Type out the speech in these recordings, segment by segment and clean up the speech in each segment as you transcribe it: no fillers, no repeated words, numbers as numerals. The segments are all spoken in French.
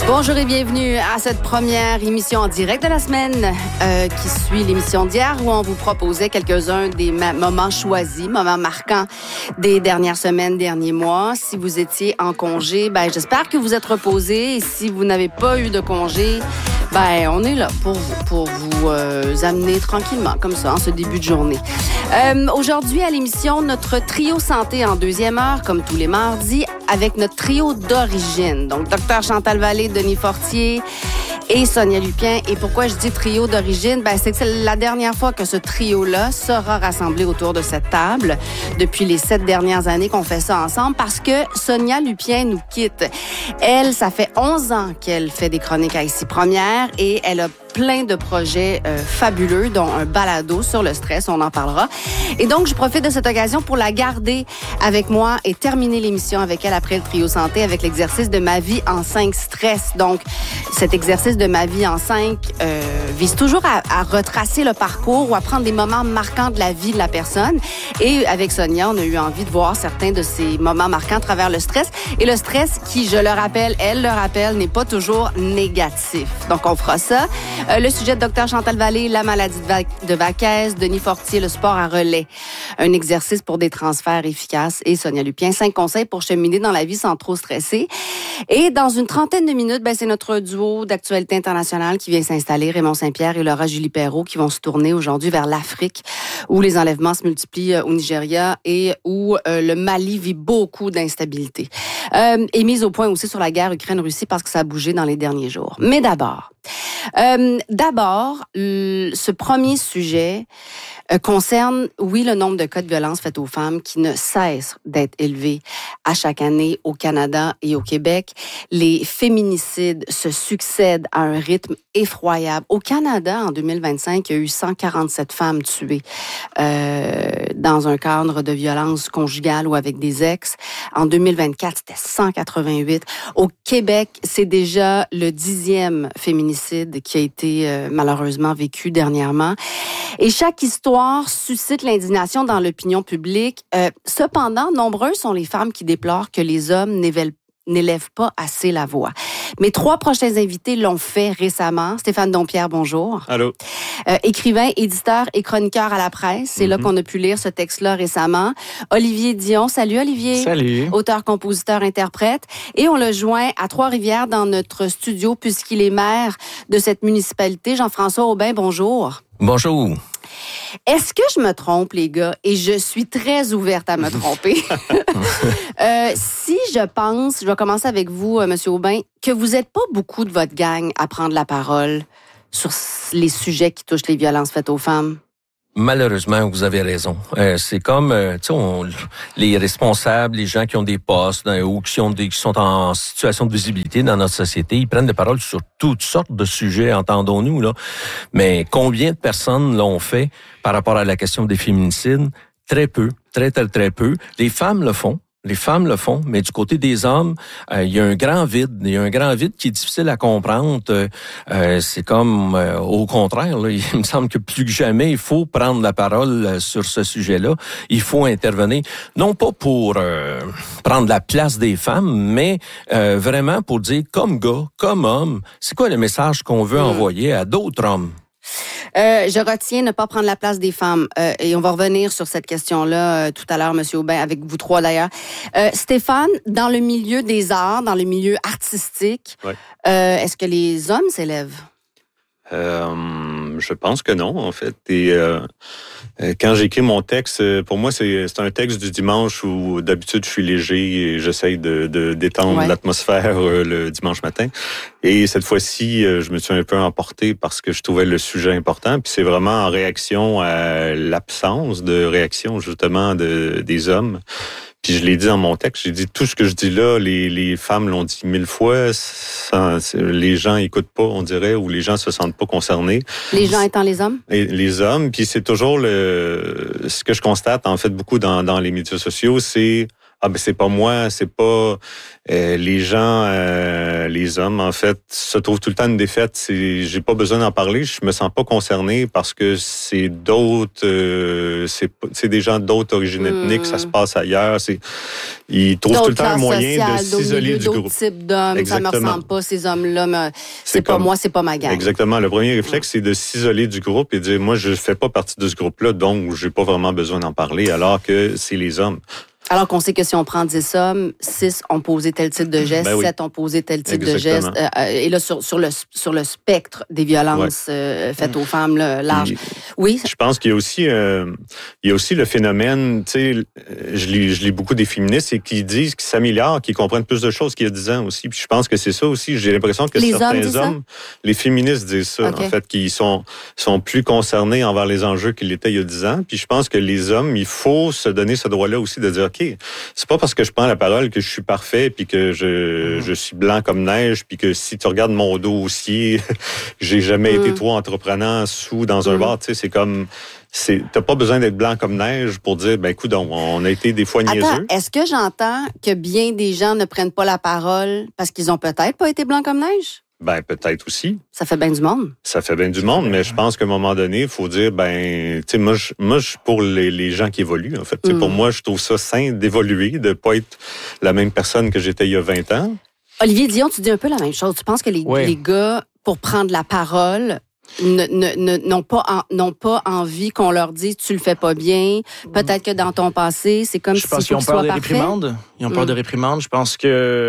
Bonjour et bienvenue à cette première émission en direct de la semaine qui suit l'émission d'hier où on vous proposait quelques-uns des moments choisis, moments marquants des dernières semaines, derniers mois. Si vous étiez en congé, j'espère que vous êtes reposés et si vous n'avez pas eu de congé, on est là pour vous amener tranquillement comme ça en ce début de journée. Aujourd'hui à l'émission, notre trio santé en deuxième heure, comme tous les mardis, avec notre trio d'origine. Donc, Dr Chantal Vallée, Denis Fortier et Sonia Lupien. Et pourquoi je dis trio d'origine? C'est que c'est la dernière fois que ce trio-là sera rassemblé autour de cette table depuis les 7 dernières années qu'on fait ça ensemble parce que Sonia Lupien nous quitte. Elle, ça fait 11 ans qu'elle fait des chroniques à Ici Première et elle a plein de projets fabuleux, dont un balado sur le stress, on en parlera. Et donc, je profite de cette occasion pour la garder avec moi et terminer l'émission avec elle après le trio santé avec l'exercice de ma vie en 5 stress. Donc, cet exercice de ma vie en 5 vise toujours à retracer le parcours ou à prendre des moments marquants de la vie de la personne. Et avec Sonia, on a eu envie de voir certains de ces moments marquants à travers le stress. Et le stress qui, je le rappelle, elle le rappelle, n'est pas toujours négatif. Donc, on fera ça. Le sujet de Dr Chantal Vallée, la maladie de Vaquès, Denis Fortier, le sport à relais. Un exercice pour des transferts efficaces et Sonia Lupien, 5 conseils pour cheminer dans la vie sans trop stresser. Et dans une trentaine de minutes, c'est notre duo d'actualité internationale qui vient s'installer, Raymond Saint-Pierre et Laura Julie Perrault, qui vont se tourner aujourd'hui vers l'Afrique, où les enlèvements se multiplient au Nigeria et où le Mali vit beaucoup d'instabilité. Et mise au point aussi sur la guerre Ukraine-Russie parce que ça a bougé dans les derniers jours. Mais d'abord, ce premier sujet concerne, oui, le nombre de cas de violences faites aux femmes qui ne cessent d'être élevés à chaque année au Canada et au Québec. Les féminicides se succèdent à un rythme effroyable. Au Canada, en 2025, il y a eu 147 femmes tuées dans un cadre de violence conjugale ou avec des ex. En 2024, c'était 188. Au Québec, c'est déjà le 10e féminicide qui a été malheureusement vécu dernièrement. Et chaque histoire suscite l'indignation dans l'opinion publique. Cependant, nombreuses sont les femmes qui déplorent que les hommes n'élèvent pas assez la voix. Mes 3 prochains invités l'ont fait récemment. Stéphane Dompierre, bonjour. Allô. Écrivain, éditeur et chroniqueur à la presse. C'est là qu'on a pu lire ce texte-là récemment. Olivier Dion. Salut, Olivier. Salut. Auteur, compositeur, interprète. Et on le joint à Trois-Rivières dans notre studio puisqu'il est maire de cette municipalité. Jean-François Aubin, bonjour. Bonjour. Est-ce que je me trompe, les gars? Et je suis très ouverte à me tromper. Si je pense, je vais commencer avec vous, M. Aubin, que vous n'êtes pas beaucoup de votre gang à prendre la parole sur les sujets qui touchent les violences faites aux femmes. Malheureusement, vous avez raison. C'est comme, les responsables, les gens qui ont des postes ou qui sont en situation de visibilité dans notre société, ils prennent la parole sur toutes sortes de sujets, entendons-nous, là. Mais combien de personnes l'ont fait par rapport à la question des féminicides? Très peu, très peu. Les femmes le font. Mais du côté des hommes, il y a un grand vide. Il y a un grand vide qui est difficile à comprendre. C'est comme, au contraire, là, il me semble que plus que jamais, il faut prendre la parole sur ce sujet-là. Il faut intervenir, non pas pour prendre la place des femmes, mais vraiment pour dire, comme gars, comme homme, c'est quoi le message qu'on veut envoyer à d'autres hommes? Je retiens ne pas prendre la place des femmes. Et on va revenir sur cette question-là tout à l'heure, M. Aubin, avec vous 3 d'ailleurs. Stéphane, dans le milieu des arts, dans le milieu artistique, est-ce que les hommes s'élèvent? Je pense que non, en fait. Et quand j'écris mon texte, pour moi, c'est un texte du dimanche où d'habitude je suis léger et j'essaye de détendre l'atmosphère le dimanche matin. Et cette fois-ci, je me suis un peu emporté parce que je trouvais le sujet important. Puis c'est vraiment en réaction à l'absence de réaction justement des hommes. Puis je l'ai dit dans mon texte, j'ai dit tout ce que je dis là, les femmes l'ont dit 1000 fois, les gens écoutent pas, on dirait, ou les gens se sentent pas concernés. Les gens étant les hommes? Et les hommes, puis c'est toujours ce que je constate en fait beaucoup dans les médias sociaux, c'est ben c'est pas moi, c'est pas les gens, les hommes en fait se trouvent tout le temps une défaite. J'ai pas besoin d'en parler, je me sens pas concerné parce que c'est d'autres, c'est des gens d'autres origines ethniques, ça se passe ailleurs. Ils trouvent tout le temps un moyen de s'isoler du groupe. D'autres types d'hommes, ça me ressemble pas ces hommes-là. C'est pas moi, c'est pas ma gang. Exactement. Le premier réflexe, c'est de s'isoler du groupe et de dire moi je fais pas partie de ce groupe-là, donc j'ai pas vraiment besoin d'en parler, alors que c'est les hommes. Alors qu'on sait que si on prend 10 hommes, 6 ont posé tel type de geste, 7 ont posé tel type de geste. Et là, sur le spectre des violences faites aux femmes, là, large. Oui. Je pense qu'il y a aussi le phénomène, tu sais, je lis beaucoup des féministes et qui disent qu'ils s'améliorent, qu'ils comprennent plus de choses qu'il y a 10 ans aussi. Puis je pense que c'est ça aussi. J'ai l'impression que certains hommes, les féministes disent ça, en fait, qu'ils sont plus concernés envers les enjeux qu'ils l'étaient il y a 10 ans. Puis je pense que les hommes, il faut se donner ce droit-là aussi de dire, OK, c'est pas parce que je prends la parole que je suis parfait puis que je suis blanc comme neige puis que si tu regardes mon dossier, j'ai jamais été trop entreprenant dans un bar, tu sais, c'est comme t'as pas besoin d'être blanc comme neige pour dire ben écoute, on a été des fois niaiseux. Attends, est-ce que j'entends que bien des gens ne prennent pas la parole parce qu'ils ont peut-être pas été blancs comme neige? Ben, peut-être aussi. Ça fait bien du monde. Ça fait bien du monde, mais je pense qu'à un moment donné, il faut dire, ben, tu sais, moi, je suis pour les gens qui évoluent, en fait. Pour moi, je trouve ça sain d'évoluer, de pas être la même personne que j'étais il y a 20 ans. Olivier Dion, tu dis un peu la même chose. Tu penses que les gars, pour prendre la parole, n'ont pas envie qu'on leur dise tu le fais pas bien. Peut-être que dans ton passé, c'est comme si tu sois parfait. Je pense qu'ils ont peur de réprimandes. Ils ont peur de réprimandes. Je pense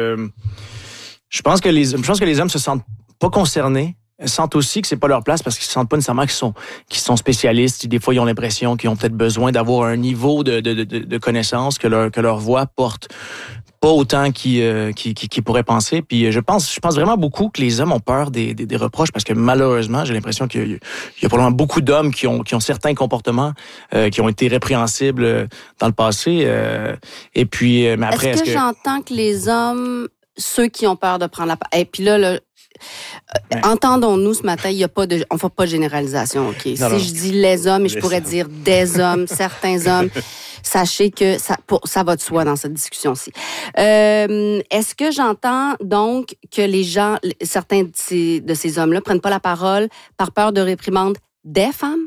que les hommes se sentent pas concernés. Ils sentent aussi que c'est pas leur place parce qu'ils se sentent pas nécessairement qu'ils sont spécialistes. Des fois, ils ont l'impression qu'ils ont peut-être besoin d'avoir un niveau de connaissance que leur voix porte pas autant qu'ils pourraient penser. Puis je pense vraiment beaucoup que les hommes ont peur des reproches parce que malheureusement, j'ai l'impression qu'il y a probablement beaucoup d'hommes qui ont certains comportements qui ont été répréhensibles dans le passé. Et puis, mais après, est-ce que j'entends que les hommes, ceux qui ont peur de prendre la parole, et puis là entendons-nous ce matin, on fait pas de généralisation, OK? Si je dis les hommes, je pourrais dire des hommes, certains hommes, sachez que ça va de soi dans cette discussion-ci. Est-ce que j'entends donc que certains de ces hommes-là prennent pas la parole par peur de réprimande des femmes?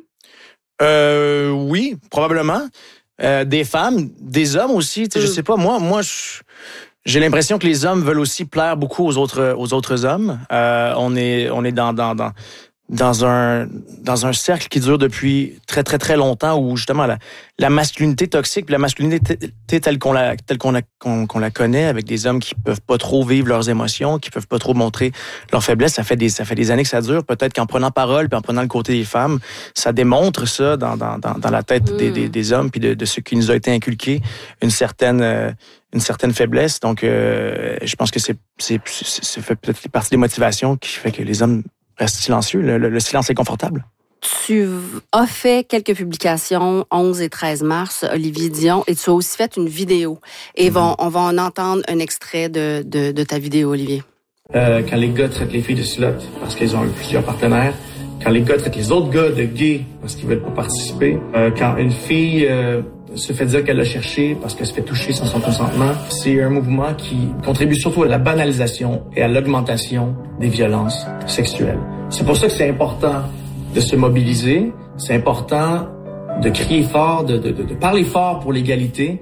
Oui, probablement. Des femmes, des hommes aussi. Je sais pas, moi, j'ai l'impression que les hommes veulent aussi plaire beaucoup aux autres hommes. On est dans un cercle qui dure depuis très très très longtemps où justement la masculinité toxique, puis la masculinité telle qu'on la connaît, avec des hommes qui peuvent pas trop vivre leurs émotions, qui peuvent pas trop montrer leurs faiblesses, ça fait des années que ça dure. Peut-être qu'en prenant parole puis en prenant le côté des femmes, ça démontre ça dans la tête des hommes puis de ce qui nous a été inculqué, une certaine faiblesse. Donc je pense que ça fait peut-être partie des motivations qui fait que les hommes restent silencieux. Le silence est confortable. Tu as fait quelques publications 11 et 13 mars, Olivier Dion, et tu as aussi fait une vidéo. Et on va en entendre un extrait de ta vidéo, Olivier. Quand les gars traitent les filles de sluts parce qu'ils ont eu plusieurs partenaires, quand les gars traitent les autres gars de gays parce qu'ils veulent pas participer, quand une fille se fait dire qu'elle l'a cherché parce qu'elle se fait toucher sans son consentement, c'est un mouvement qui contribue surtout à la banalisation et à l'augmentation des violences sexuelles. C'est pour ça que c'est important de se mobiliser, c'est important de crier fort, de parler fort pour l'égalité,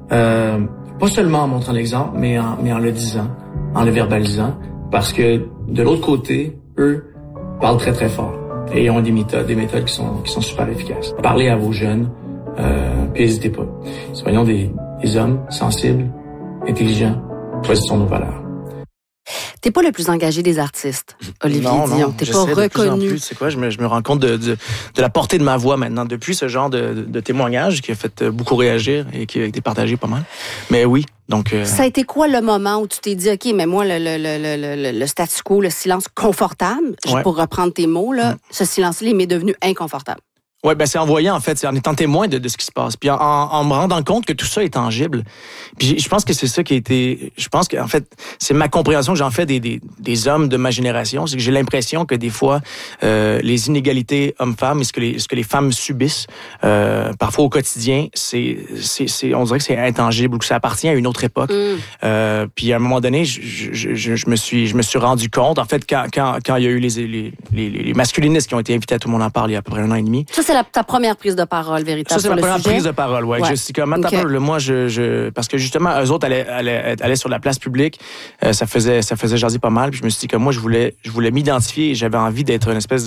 pas seulement en montrant l'exemple, mais en le disant, en le verbalisant, parce que de l'autre côté, eux parlent très très fort et ils ont des méthodes qui sont super efficaces. Parlez à vos jeunes, puis n'hésitez pas. Soyons des hommes sensibles, intelligents, choisissons nos valeurs. T'es pas le plus engagé des artistes, Olivier Dion. T'es pas reconnu. C'est quoi? Je me rends compte de la portée de ma voix maintenant, depuis ce genre de témoignage qui a fait beaucoup réagir et qui a été partagé pas mal. Mais oui, donc... Ça a été quoi le moment où tu t'es dit, OK, mais moi, le statu quo, le silence confortable, pour reprendre tes mots, là, ce silence-là, il m'est devenu inconfortable? Oui, ben c'est en voyant, en fait, c'est en étant témoin de ce qui se passe. Puis en me rendant compte que tout ça est tangible. Puis je pense que c'est ça qui a été... Je pense qu'en fait, c'est ma compréhension que j'en fais des hommes de ma génération. C'est que j'ai l'impression que des fois, les inégalités hommes-femmes et ce que les femmes subissent, parfois au quotidien, on dirait que c'est intangible ou que ça appartient à une autre époque. Puis à un moment donné, je me suis rendu compte, en fait, quand il y a eu les masculinistes qui ont été invités à Tout le monde en parle il y a à peu près 1 an et demi. Ça, c'est ta première prise de parole, véritable. Ça, c'est sur ma le première sujet. prise de parole, ouais. Je suis comme, moi, parce que justement, eux autres allaient sur la place publique. Ça faisait jaser pas mal. Puis je me suis dit que moi, je voulais m'identifier et j'avais envie d'être une espèce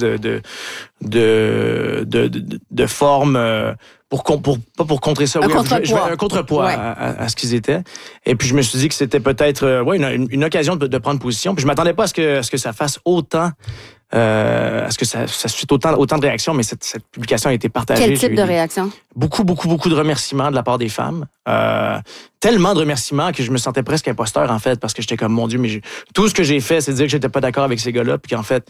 de forme, pas pour contrer ça. Un contrepoids à ce qu'ils étaient. Et puis, je me suis dit que c'était peut-être, une occasion de prendre position. Puis je m'attendais pas à ce que ça fasse autant, à ce que ça suscite autant de réactions, mais cette publication a été partagée. Quel type de réaction? Beaucoup de remerciements de la part des femmes. Tellement de remerciements que je me sentais presque imposteur, en fait, parce que j'étais comme, mon Dieu, mais tout ce que j'ai fait, c'est dire que j'étais pas d'accord avec ces gars-là, puis qu'en fait,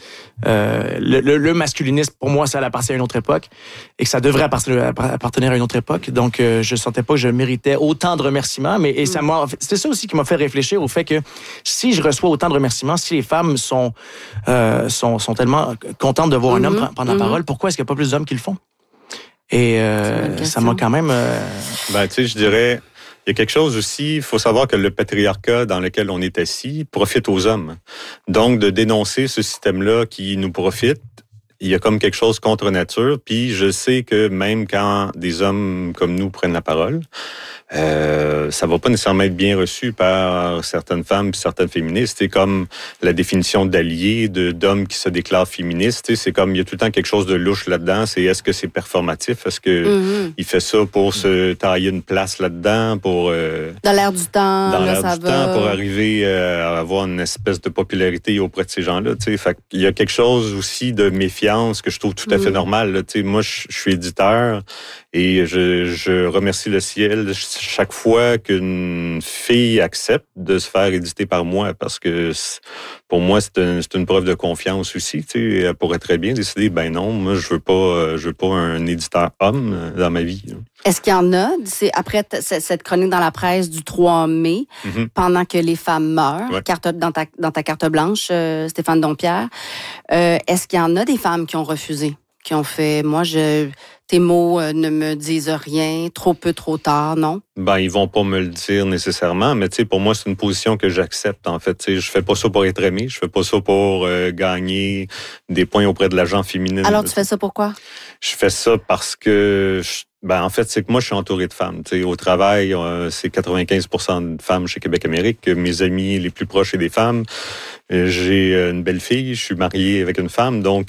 le masculinisme, pour moi, ça appartient à une autre époque, et que ça devrait appartenir à une autre époque. Donc, je sentais pas que je méritais autant de remerciements, c'est ça aussi qui m'a fait réfléchir au fait que si je reçois autant de remerciements, si les femmes sont tellement contentes de voir un homme prendre la parole, pourquoi est-ce qu'il n'y a pas plus d'hommes qui le font? Et ça m'a quand même... Ben, tu sais, je dirais, il y a quelque chose aussi, il faut savoir que le patriarcat dans lequel on est assis profite aux hommes. Donc, de dénoncer ce système-là qui nous profite, il y a comme quelque chose contre nature. Puis je sais que même quand des hommes comme nous prennent la parole, ça va pas nécessairement être bien reçu par certaines femmes et certaines féministes. C'est comme la définition d'allié, d'hommes qui se déclarent féministes. C'est comme, il y a tout le temps quelque chose de louche là-dedans. C'est est-ce que c'est performatif? Est-ce que il fait ça pour se tailler une place là-dedans? Pour dans l'air du temps, dans là, l'air ça du va. temps, pour arriver à avoir une espèce de popularité auprès de ces gens-là. Fait qu'il y a quelque chose aussi de méfiance que je trouve tout à fait normal. Là. Moi, je suis éditeur et je remercie le ciel chaque fois qu'une fille accepte de se faire éditer par moi, parce que pour moi, c'est une preuve de confiance aussi. Elle pourrait très bien décider, ben non, moi, je veux pas un éditeur homme dans ma vie. Là. Est-ce qu'il y en a, c'est après cette chronique dans la presse du 3 mai, pendant que les femmes meurent, dans ta carte blanche, Stéphane Dompierre, est-ce qu'il y en a des femmes qui ont refusé, qui ont fait, tes mots ne me disent rien, trop peu, trop tard, non? Ben, ils vont pas me le dire nécessairement, mais pour moi, c'est une position que j'accepte, en fait. Je fais pas ça pour être aimé, je fais pas ça pour gagner des points auprès de la gente féminine. Alors, tu fais ça pourquoi? Je fais ça parce que... en fait, c'est que moi, je suis entouré de femmes. Au travail, c'est 95% de femmes chez Québec Amérique. Mes amis les plus proches, c'est des femmes. J'ai une belle fille, je suis marié avec une femme, donc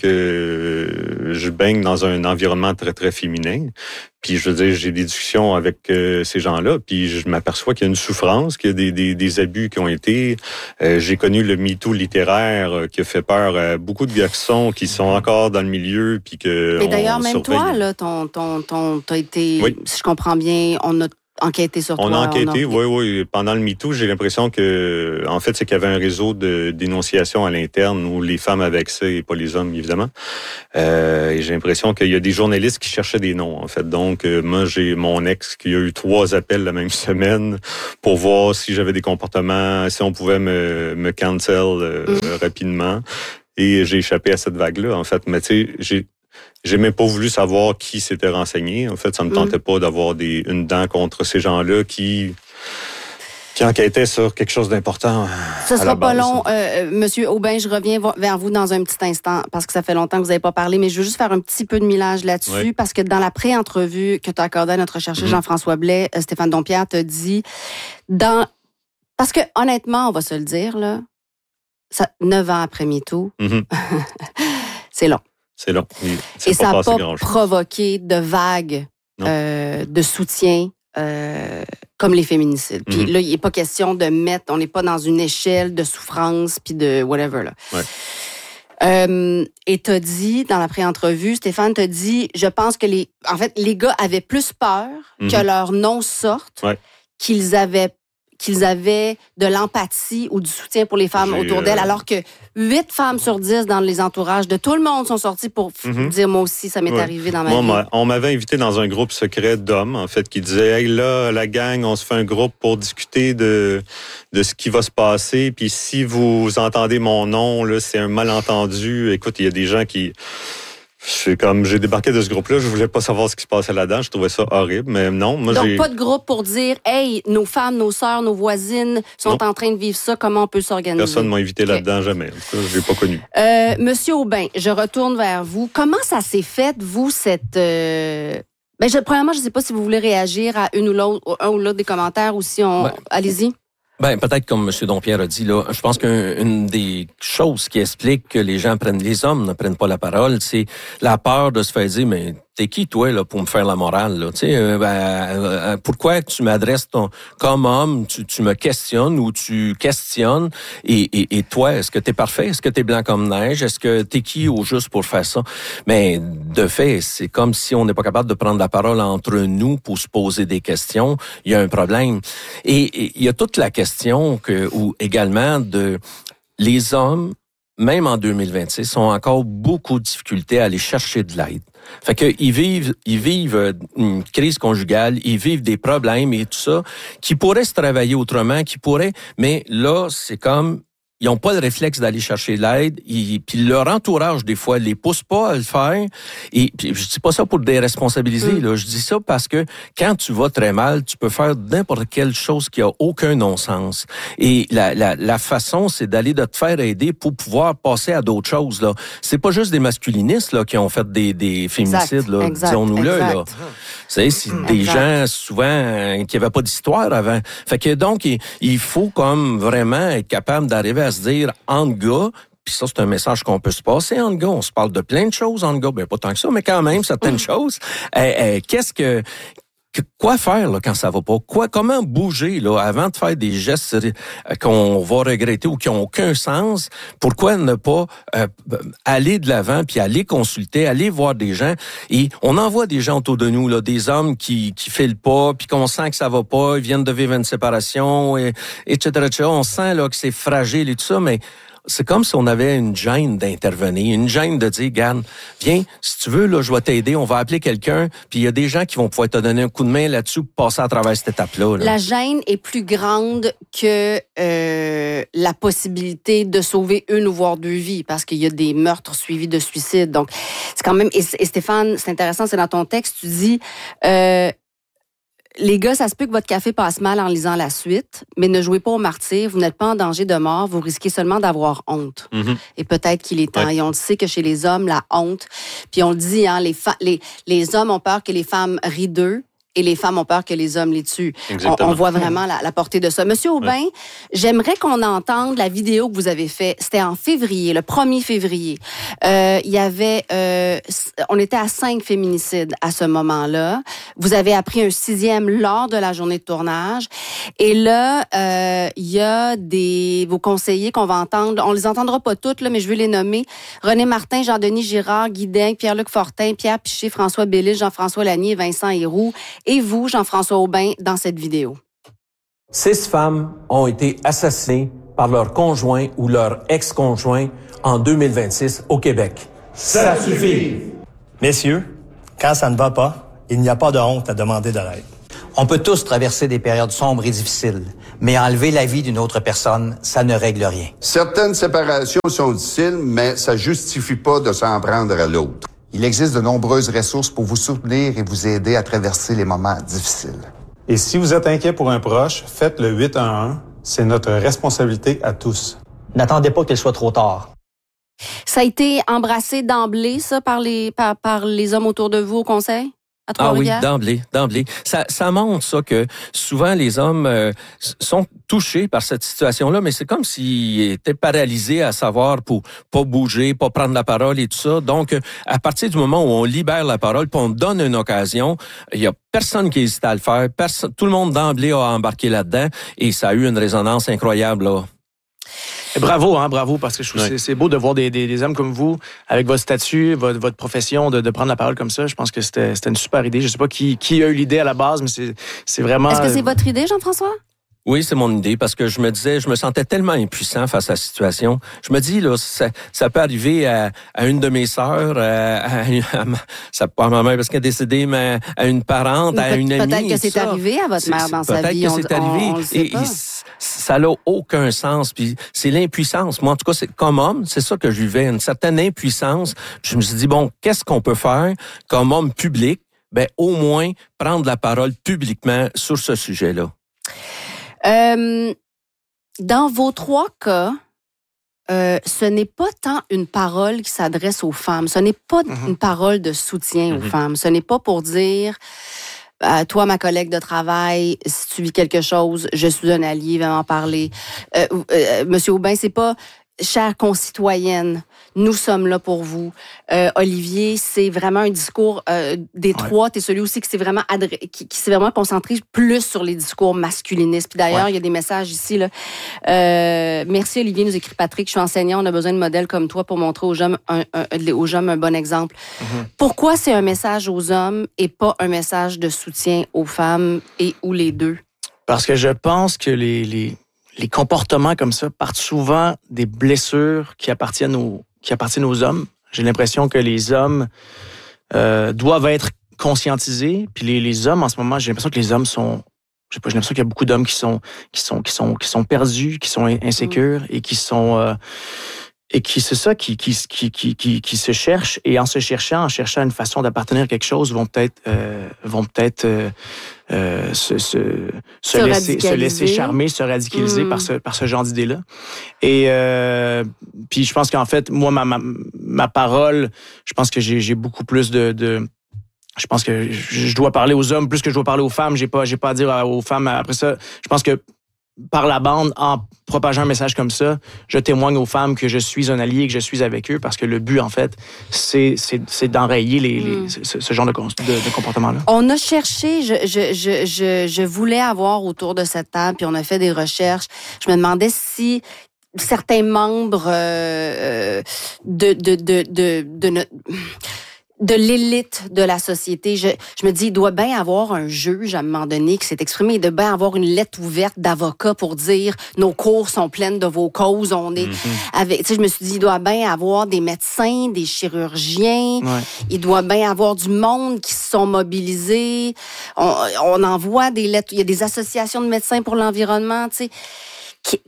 je baigne dans un environnement très, très féminin. Puis, je veux dire, j'ai des discussions avec ces gens-là, puis je m'aperçois qu'il y a une souffrance, qu'il y a des abus qui ont été. J'ai connu le MeToo littéraire qui a fait peur à beaucoup de garçons qui sont encore dans le milieu, puis que... Mais d'ailleurs, même toi, là, t'as été, si je comprends bien, on a enquêté sur toi. On a enquêté, oui. Pendant le MeToo, j'ai l'impression que, en fait, c'est qu'il y avait un réseau de dénonciation à l'interne où les femmes avaient accès et pas les hommes, évidemment. Et j'ai l'impression qu'il y a des journalistes qui cherchaient des noms, en fait. Donc, moi, j'ai mon ex qui a eu 3 appels la même semaine pour voir si j'avais des comportements, si on pouvait me cancel rapidement. Et j'ai échappé à cette vague-là, en fait. Mais tu sais, j'ai même pas voulu savoir qui s'était renseigné. En fait, ça me tentait pas d'avoir une dent contre ces gens-là qui enquêtaient sur quelque chose d'important. Ce sera pas long. Monsieur Aubin, je reviens vers vous dans un petit instant parce que ça fait longtemps que vous n'avez pas parlé, mais je veux juste faire un petit peu de millage là-dessus parce que dans la pré-entrevue que tu as accordée à notre chercheur Jean-François Blais, Stéphane Dompierre t'a dit parce que honnêtement, on va se le dire, là, 9 ans après MeToo, c'est long. C'est long. Et ça n'a pas provoqué de vagues de soutien comme les féminicides. Puis là, il n'est pas question de mettre... On n'est pas dans une échelle de souffrance puis de whatever. Là. Ouais. Et t'as dit, dans la pré-entrevue, Stéphane t'a dit, je pense que les gars avaient plus peur que leur nom sorte qu'ils avaient qu'ils avaient de l'empathie ou du soutien pour les femmes autour d'elles, alors que 8 femmes sur 10 dans les entourages de tout le monde sont sorties pour dire, moi aussi, ça m'est arrivé dans ma vie. On m'avait invité dans un groupe secret d'hommes, en fait, qui disait, hey, là, la gang, on se fait un groupe pour discuter de ce qui va se passer, puis si vous entendez mon nom, là, c'est un malentendu. Écoute, il y a des gens qui... J'ai débarqué de ce groupe-là, je voulais pas savoir ce qui se passait là-dedans, je trouvais ça horrible, mais non. Moi, donc, pas de groupe pour dire, hey, nos femmes, nos sœurs, nos voisines sont en train de vivre ça, comment on peut s'organiser? Personne ne m'a invité là-dedans, jamais. En tout cas, je l'ai pas connu. Monsieur Aubin, je retourne vers vous. Comment ça s'est fait, vous, cette... premièrement, je sais pas si vous voulez réagir à un ou l'autre des commentaires ou si on... Allez-y. Peut-être comme M. Dompierre a dit, là, je pense qu'une des choses qui explique que les hommes ne prennent pas la parole, c'est la peur de se faire dire, mais t'es qui, toi, là, pour me faire la morale, là? Tu sais, pourquoi tu m'adresses comme homme, tu me questionnes ou tu questionnes, et toi, est-ce que t'es parfait? Est-ce que t'es blanc comme neige? Est-ce que t'es qui au juste pour faire ça? Mais, de fait, c'est comme si on n'est pas capable de prendre la parole entre nous pour se poser des questions. Il y a un problème. Et il y a toute la question ou également les hommes, même en 2026, ont encore beaucoup de difficultés à aller chercher de l'aide. Fait que ils vivent une crise conjugale, ils vivent des problèmes et tout ça, qui pourraient se travailler autrement, mais là, c'est comme, ils n'ont pas le réflexe d'aller chercher l'aide, puis leur entourage, des fois, les pousse pas à le faire. Et puis, je dis pas ça pour déresponsabiliser, là. Je dis ça parce que quand tu vas très mal, tu peux faire n'importe quelle chose qui a aucun non-sens. Et la façon, c'est d'aller de te faire aider pour pouvoir passer à d'autres choses, là. C'est pas juste des masculinistes, là, qui ont fait des féminicides, là, disons-nous-le, là. C'est des gens, souvent, qui avaient pas d'histoire avant. Fait que, donc, il faut comme vraiment être capable d'arriver à se dire, entre gars, puis ça, c'est un message qu'on peut se passer entre gars. On se parle de plein de choses entre gars. Pas tant que ça, mais quand même, certaines choses. Quoi faire là, quand ça va pas? Comment bouger là, avant de faire des gestes qu'on va regretter ou qui n'ont aucun sens? Pourquoi ne pas aller de l'avant puis aller consulter, aller voir des gens? Et on en voit des gens autour de nous, là, des hommes qui filent pas, puis qu'on sent que ça va pas, ils viennent de vivre une séparation, etc. On sent là, que c'est fragile et tout ça, mais c'est comme si on avait une gêne d'intervenir, une gêne de dire, Garde, viens, si tu veux, là, je vais t'aider, on va appeler quelqu'un, puis il y a des gens qui vont pouvoir te donner un coup de main là-dessus pour passer à travers cette étape-là. Là. La gêne est plus grande que la possibilité de sauver une ou voire 2 vies, parce qu'il y a des meurtres suivis de suicides. Donc, c'est quand même... Et Stéphane, c'est intéressant, c'est dans ton texte, tu dis... les gars, ça se peut que votre café passe mal en lisant la suite, mais ne jouez pas au martyr, vous n'êtes pas en danger de mort, vous risquez seulement d'avoir honte. Mm-hmm. Et peut-être qu'il est temps. Ouais. Et on le sait que chez les hommes, la honte, puis on le dit, hein, les hommes ont peur que les femmes rient d'eux, et les femmes ont peur que les hommes les tuent. On voit vraiment la portée de ça. Monsieur Aubin, j'aimerais qu'on entende la vidéo que vous avez faite. C'était en février, le 1er février. Il y avait... on était à 5 féminicides à ce moment-là. Vous avez appris un 6e lors de la journée de tournage. Et là, il y a vos conseillers qu'on va entendre. On les entendra pas toutes, là, mais je veux les nommer. René Martin, Jean-Denis Girard, Guy Daigle, Pierre-Luc Fortin, Pierre Piché, François Bellil, Jean-François Lanier, Vincent Héroux. Et vous, Jean-François Aubin, dans cette vidéo. 6 femmes ont été assassinées par leur conjoint ou leur ex-conjoint en 2026 au Québec. Ça suffit! Messieurs, quand ça ne va pas, il n'y a pas de honte à demander de l'aide. On peut tous traverser des périodes sombres et difficiles, mais enlever la vie d'une autre personne, ça ne règle rien. Certaines séparations sont difficiles, mais ça justifie pas de s'en prendre à l'autre. Il existe de nombreuses ressources pour vous soutenir et vous aider à traverser les moments difficiles. Et si vous êtes inquiet pour un proche, faites le 811. C'est notre responsabilité à tous. N'attendez pas qu'il soit trop tard. Ça a été embrassé d'emblée, ça, par les hommes autour de vous au conseil? Ah oui, d'emblée. Ça montre ça que souvent les hommes sont touchés par cette situation-là, mais c'est comme s'ils étaient paralysés à savoir pour pas bouger, pas prendre la parole et tout ça. Donc, à partir du moment où on libère la parole, puis on donne une occasion, il y a personne qui hésite à le faire. Tout le monde d'emblée a embarqué là-dedans et ça a eu une résonance incroyable, là. Et bravo, parce que je trouve que c'est beau de voir des hommes comme vous, avec votre statut, votre profession, de prendre la parole comme ça. Je pense que c'était une super idée. Je sais pas qui a eu l'idée à la base, mais c'est vraiment... Est-ce que c'est votre idée, Jean-François? Oui, c'est mon idée, parce que je me sentais tellement impuissant face à la situation. Je me dis, là, ça peut arriver à une de mes sœurs, ça pas à ma mère parce qu'elle est décédée, mais à une parente, à une amie. Peut-être que c'est arrivé à votre mère dans sa vie. Peut-être que c'est arrivé. On le sait pas. Ça n'a aucun sens. Puis c'est l'impuissance. Moi, en tout cas, c'est comme homme, c'est ça que je vivais, une certaine impuissance. Puis je me suis dit, bon, qu'est-ce qu'on peut faire comme homme public? Ben, au moins, prendre la parole publiquement sur ce sujet-là. Dans vos 3 cas, ce n'est pas tant une parole qui s'adresse aux femmes. Ce n'est pas une parole de soutien aux femmes. Ce n'est pas pour dire, toi, ma collègue de travail, si tu vis quelque chose, je suis un allié, va m'en parler. Monsieur Aubin, c'est pas... Chère concitoyenne, nous sommes là pour vous. Olivier, c'est vraiment un discours des 3. T'es celui aussi qui s'est vraiment qui s'est vraiment concentré plus sur les discours masculinistes. Puis d'ailleurs, il y a des messages ici là. Merci Olivier, nous écrit Patrick. Je suis enseignant, on a besoin de modèles comme toi pour montrer aux jeunes un bon exemple. Pourquoi c'est un message aux hommes et pas un message de soutien aux femmes et ou les deux? Parce que je pense que les comportements comme ça partent souvent des blessures qui appartiennent aux hommes. J'ai l'impression que les hommes doivent être conscientisés. Puis les hommes, en ce moment, j'ai l'impression que les hommes sont... j'ai l'impression qu'il y a beaucoup d'hommes qui sont perdus, qui sont insécures et qui sont... et qui, c'est ça, qui se cherchent. Et en se cherchant, en cherchant une façon d'appartenir à quelque chose, vont peut-être se laisser charmer, se radicaliser par ce genre d'idée-là. Et puis je pense qu'en fait, moi, ma parole, je pense que j'ai beaucoup plus de je pense que je dois parler aux hommes plus que je dois parler aux femmes. J'ai pas à dire aux femmes. Après ça, je pense que par la bande, en propageant un message comme ça, je témoigne aux femmes que je suis un allié et que je suis avec eux parce que le but, en fait, c'est d'enrayer ce genre de comportement-là. On a cherché, je voulais avoir autour de cette table, puis on a fait des recherches. Je me demandais si certains membres de l'élite de la société. Je me dis, il doit bien avoir un juge à un moment donné qui s'est exprimé. Il doit bien avoir une lettre ouverte d'avocat pour dire nos cours sont pleines de vos causes. On est avec. Tu sais, je me suis dit, il doit bien avoir des médecins, des chirurgiens. Ouais. Il doit bien avoir du monde qui se sont mobilisés. On envoie des lettres. Il y a des associations de médecins pour l'environnement. Tu sais,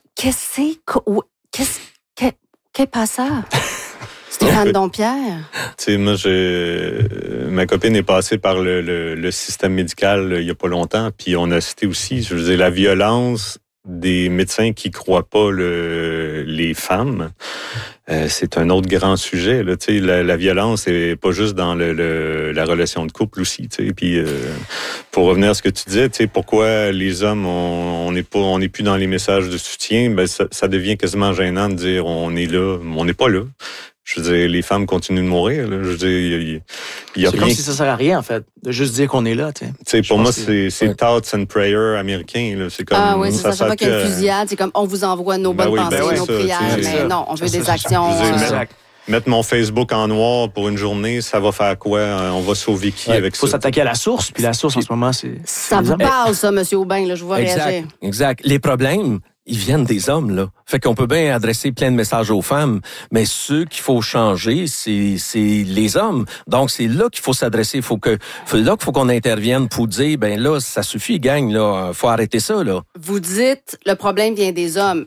qu'est passé? Stéphane Dompierre. Tu sais, moi, ma copine est passée par le système médical il y a pas longtemps, puis on a cité aussi, je veux dire, la violence des médecins qui croient pas les femmes. C'est un autre grand sujet. Là, tu sais, la violence, c'est pas juste dans la relation de couple aussi. Tu sais, puis pour revenir à ce que tu disais, tu sais, pourquoi les hommes, on n'est plus dans les messages de soutien, ben ça devient quasiment gênant de dire on est là, on n'est pas là. Je veux dire, les femmes continuent de mourir. Là. Je veux dire, il y a c'est rien... comme si ça sert à rien, en fait, de juste dire qu'on est là. Tu sais, pour moi, c'est thoughts and prayers américains. Là. C'est comme, oui, c'est ça. Chaque fois qu'il y a une fusillade, c'est comme on vous envoie nos bonnes pensées, nos prières. Mais non, on veut des actions. Mettre mon Facebook en noir pour une journée, ça va faire quoi? On va sauver qui avec ça? Il faut s'attaquer à la source, puis la source, en ce moment, c'est... Ça vous parle, ça, M. Aubin, là, je vois réagir. Exact. Les problèmes, ils viennent des hommes, là. Fait qu'on peut bien adresser plein de messages aux femmes, mais ceux qu'il faut changer, c'est les hommes. Donc, c'est là qu'il faut s'adresser. Là qu'il faut qu'on intervienne pour dire, ben là, ça suffit, gang, là. Faut arrêter ça, là. Vous dites, le problème vient des hommes.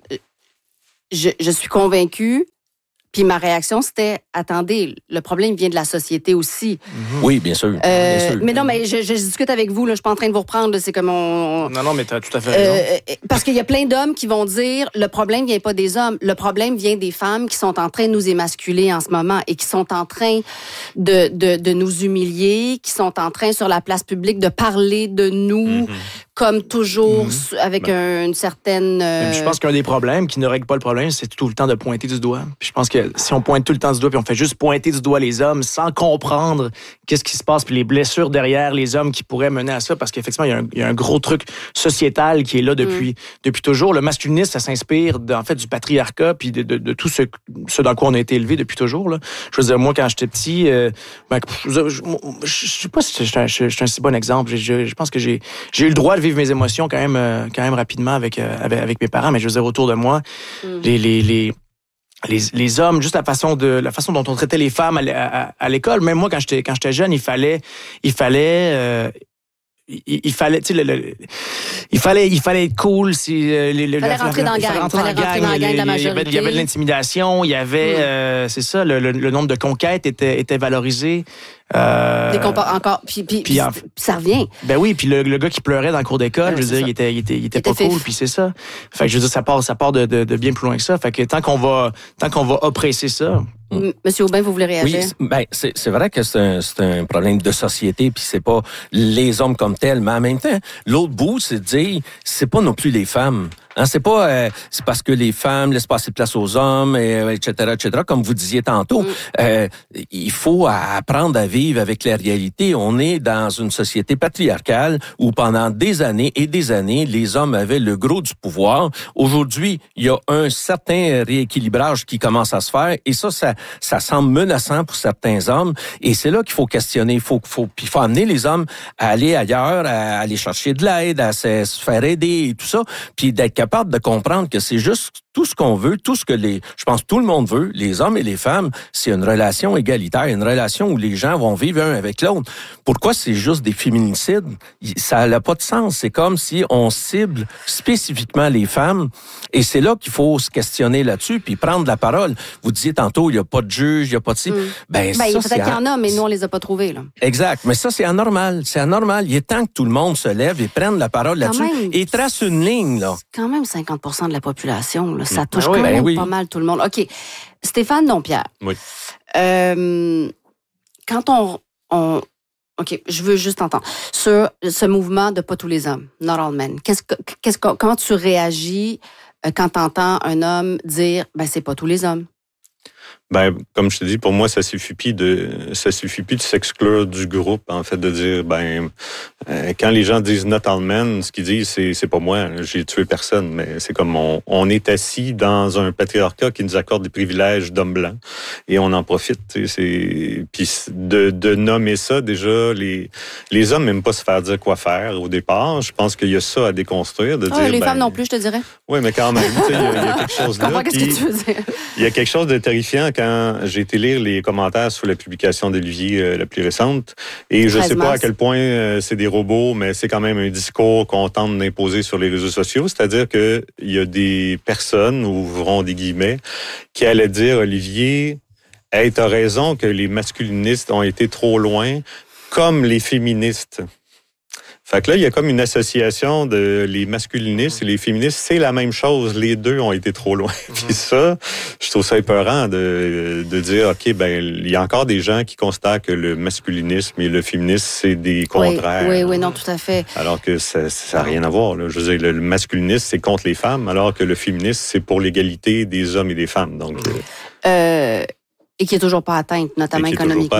Je suis convaincue. Puis ma réaction, c'était, attendez, le problème vient de la société aussi. Oui, bien sûr. Mais non, mais je discute avec vous, là, je suis pas en train de vous reprendre, là, c'est comme Non, mais t'as tout à fait raison. Parce qu'il y a plein d'hommes qui vont dire, le problème vient pas des hommes, le problème vient des femmes qui sont en train de nous émasculer en ce moment et qui sont en train de nous humilier, qui sont en train, sur la place publique, de parler de nous... comme toujours, avec une certaine... Je pense qu'un des problèmes qui ne règle pas le problème, c'est tout le temps de pointer du doigt. Puis je pense que si on pointe tout le temps du doigt, puis on fait juste pointer du doigt les hommes sans comprendre qu'est-ce qui se passe, puis les blessures derrière les hommes qui pourraient mener à ça, parce qu'effectivement, il y a un gros truc sociétal qui est là depuis toujours. Le masculinisme, ça s'inspire en fait du patriarcat, puis de tout ce dans quoi on a été élevé depuis toujours. Là. Je veux dire, moi, quand j'étais petit, je sais pas si je suis un si bon exemple. Je pense que j'ai eu le droit de vivre mes émotions quand même rapidement avec mes parents, mais je veux dire, autour de moi, les hommes, juste la façon dont on traitait les femmes à l'école. Même moi, quand j'étais jeune, il fallait, tu sais, il fallait être cool. Il fallait rentrer dans la gang. De la majorité. Il y avait de l'intimidation. Il y avait, c'est ça, le nombre de conquêtes était valorisé. Encore, puis ça revient. Ben oui, puis le gars qui pleurait dans le cours d'école, je veux dire, il était pas cool, puis c'est ça. Fait que je veux dire, ça part de bien plus loin que ça. Fait que tant qu'on va oppresser ça. Monsieur Aubin, vous voulez réagir? Oui, c'est vrai que c'est un problème de société, puis c'est pas les hommes comme tels, mais en même temps, l'autre bout, c'est de dire, c'est pas non plus les femmes. Hein, c'est pas c'est parce que les femmes laissent pas assez de place aux hommes, etc., comme vous disiez tantôt. Il faut apprendre à vivre avec la réalité. On est dans une société patriarcale où pendant des années et des années, les hommes avaient le gros du pouvoir. Aujourd'hui, il y a un certain rééquilibrage qui commence à se faire, et ça semble menaçant pour certains hommes. Et c'est là qu'il faut questionner. Il faut amener les hommes à aller ailleurs, à aller chercher de l'aide, à se faire aider et tout ça, puis d'être capable de comprendre que c'est juste tout ce qu'on veut, je pense que tout le monde veut, les hommes et les femmes, c'est une relation égalitaire, une relation où les gens vont vivre un avec l'autre. Pourquoi c'est juste des féminicides? Ça n'a pas de sens. C'est comme si on cible spécifiquement les femmes, et c'est là qu'il faut se questionner là-dessus, puis prendre la parole. Vous disiez tantôt, il n'y a pas de juge, il n'y a pas de... Peut-être qu'il y en a, mais nous, on les a pas trouvés, là. Exact. Mais ça, c'est anormal. C'est anormal. Il est temps que tout le monde se lève et prenne la parole là-dessus et trace une ligne, là. C'est quand même 50% de la population, là. Ça touche quand même pas mal tout le monde. OK. Stéphane Dompierre. Oui. Quand OK, je veux juste entendre. Sur ce mouvement de pas tous les hommes, not all men, comment tu réagis quand tu entends un homme dire, c'est pas tous les hommes? Comme je te dis, pour moi, ça suffit plus de s'exclure du groupe, en fait, de dire, quand les gens disent not all men, ce qu'ils disent, c'est pas moi, j'ai tué personne, mais c'est comme on est assis dans un patriarcat qui nous accorde des privilèges d'hommes blancs, et on en profite, puis de nommer ça, déjà, les hommes n'aiment pas se faire dire quoi faire au départ. Je pense qu'il y a ça à déconstruire, de dire, les femmes non plus, je te dirais. Oui, mais quand même, il y a quelque chose là. Qu'est-ce que tu veux dire? Il y a quelque chose de terrifiant quand j'ai été lire les commentaires sur la publication d'Olivier, la plus récente, et je ne sais pas à quel point c'est des robots, mais c'est quand même un discours qu'on tente d'imposer sur les réseaux sociaux, c'est-à-dire qu'il y a des personnes, ouvrons des guillemets, qui allaient dire, Olivier, hey, t'as raison que les masculinistes ont été trop loin, comme les féministes. Fait que là, il y a comme une association de les masculinistes et les féministes, c'est la même chose. Les deux ont été trop loin. Puis ça, je trouve ça épeurant de dire, OK, il y a encore des gens qui considèrent que le masculinisme et le féminisme, c'est des contraires. Oui, non, tout à fait. Alors que ça n'a rien à voir, là. Je veux dire, le masculinisme, c'est contre les femmes, alors que le féminisme, c'est pour l'égalité des hommes et des femmes. Donc, et qui est toujours pas atteinte, notamment économiquement.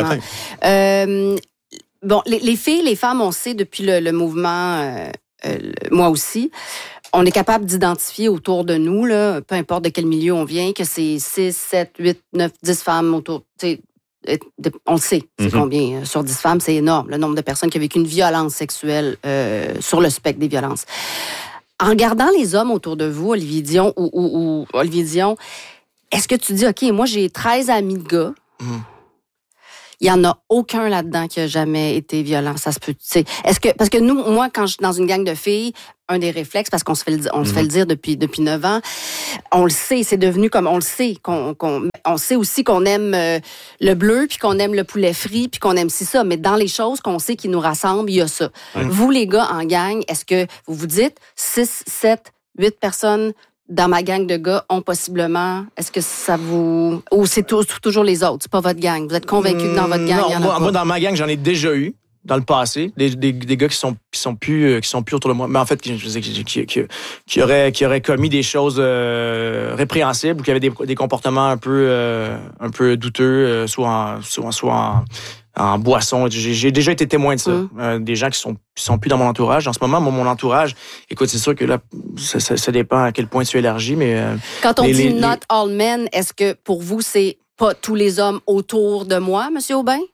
Bon, les filles, les femmes, on sait depuis le mouvement, moi aussi, on est capable d'identifier autour de nous, là, peu importe de quel milieu on vient, que c'est 6, 7, 8, 9, 10 femmes autour. On le sait, c'est combien sur 10 femmes, c'est énorme, le nombre de personnes qui ont vécu une violence sexuelle sur le spectre des violences. En regardant les hommes autour de vous, Olivier Dion, ou Olivier Dion, est-ce que tu dis, OK, moi j'ai 13 amis de gars, il y en a aucun là-dedans qui a jamais été violent, ça se peut. Parce que moi, quand je suis dans une gang de filles, un des réflexes, parce qu'on se fait le dire depuis 9 ans, on le sait, c'est devenu comme on le sait, on sait aussi qu'on aime le bleu, puis qu'on aime le poulet frit, puis qu'on aime ça, mais dans les choses qu'on sait qui nous rassemblent, il y a ça. Vous, les gars, en gang, est-ce que vous vous dites 6, 7, 8 personnes dans ma gang de gars ont possiblement... Est-ce que ça vous... Ou c'est toujours les autres, c'est pas votre gang? Vous êtes convaincu que dans votre gang, il y en a pas? Moi, dans ma gang, j'en ai déjà eu, dans le passé, des gars qui sont plus autour de moi. Mais en fait, je sais, qui auraient commis des choses répréhensibles ou qui avaient des comportements un peu douteux, soit en boisson. J'ai déjà été témoin de ça. Des gens qui sont plus dans mon entourage. En ce moment, mon entourage, écoute, c'est sûr que là, ça dépend à quel point tu élargis, mais... Quand on dit « not all men », est-ce que pour vous, c'est pas tous les hommes autour de moi, M. Aubin?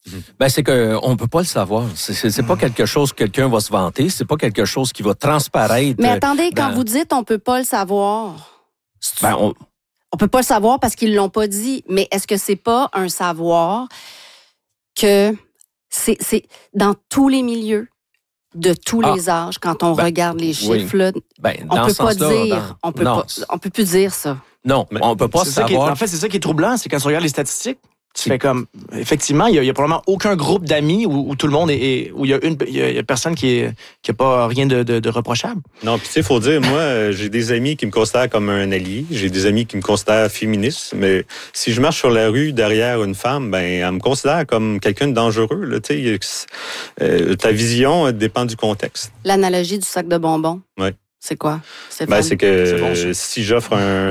Ben, c'est qu'on peut pas le savoir. C'est pas quelque chose que quelqu'un va se vanter. C'est pas quelque chose qui va transparaître. Mais attendez, quand vous dites on peut pas le savoir, on peut pas le savoir parce qu'ils l'ont pas dit. Mais est-ce que c'est pas un savoir que c'est dans tous les milieux, de tous les âges, quand on regarde les chiffres, là, on peut pas dire, on peut plus dire ça. Non, on peut pas savoir. En fait, c'est ça qui est troublant, c'est quand tu regardes les statistiques, tu fais comme, effectivement, il y a probablement aucun groupe d'amis où tout le monde est où il y a personne qui a pas rien de reprochable. Non, puis tu sais, faut dire, moi, j'ai des amis qui me considèrent comme un allié, j'ai des amis qui me considèrent féministe, mais si je marche sur la rue derrière une femme, ben, elle me considère comme quelqu'un de dangereux, là, tu sais. Ta vision elle dépend du contexte. L'analogie du sac de bonbons. Oui. C'est quoi? C'est que si j'offre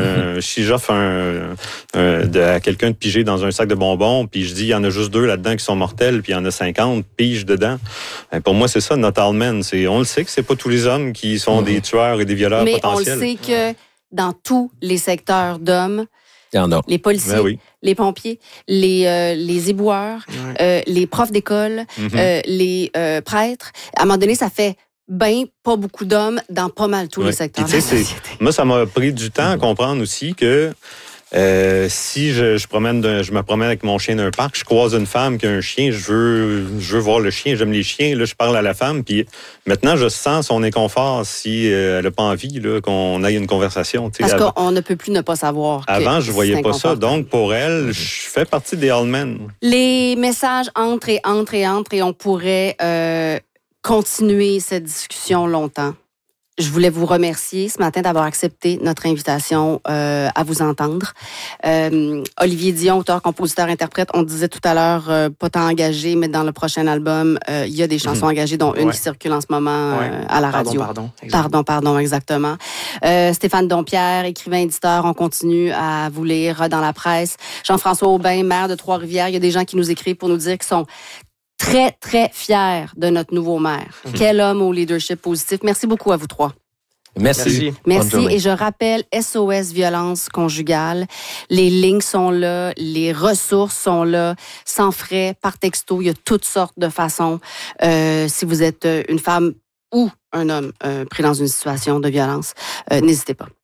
à quelqu'un de piger dans un sac de bonbons, puis je dis il y en a juste 2 là-dedans qui sont mortels, puis il y en a 50 pige dedans. Ben, pour moi, c'est ça notre Allman. On le sait que c'est pas tous les hommes qui sont des tueurs et des violeurs potentiels. Mais on le sait que dans tous les secteurs d'hommes, il y en a. Les policiers, les pompiers, les éboueurs, les profs d'école, les prêtres. À un moment donné, ça fait pas beaucoup d'hommes dans pas mal tous les secteurs de la société. Moi, ça m'a pris du temps à comprendre aussi que si je me promène avec mon chien d'un parc, je croise une femme qui a un chien, je veux voir le chien, j'aime les chiens, là, je parle à la femme, puis maintenant, je sens son inconfort si elle n'a pas envie là, qu'on aille une conversation. Parce qu'on ne peut plus ne pas savoir. Avant, je voyais pas ça, donc pour elle, je fais partie des Allmen. Les messages entrent et on pourrait continuer cette discussion longtemps. Je voulais vous remercier ce matin d'avoir accepté notre invitation à vous entendre. Olivier Dion, auteur, compositeur, interprète, on disait tout à l'heure, pas tant engagé, mais dans le prochain album, il y a des chansons engagées, dont une qui circule en ce moment à la radio. Pardon, exactement. Stéphane Dompierre, écrivain, éditeur, on continue à vous lire dans la presse. Jean-François Aubin, maire de Trois-Rivières, il y a des gens qui nous écrivent pour nous dire qu'ils sont très, très fiers de notre nouveau maire. Quel homme au leadership positif. Merci beaucoup à vous trois. Merci. Et je rappelle, SOS Violence Conjugale, les lignes sont là, les ressources sont là, sans frais, par texto, il y a toutes sortes de façons. Si vous êtes une femme ou un homme pris dans une situation de violence, n'hésitez pas.